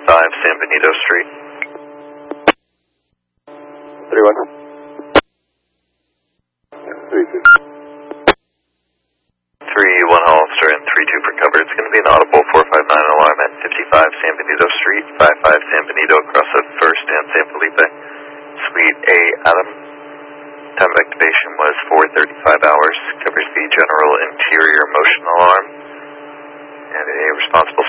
San Benito Street. 31. 3-1 Hollister and 3-2 for cover. It's going to be an audible 459 alarm at 55 San Benito Street, 55 San Benito across the 1st and San Felipe. Suite A, Adam. Time of activation was 4:35 hours. Covers the general interior motion alarm. And a responsible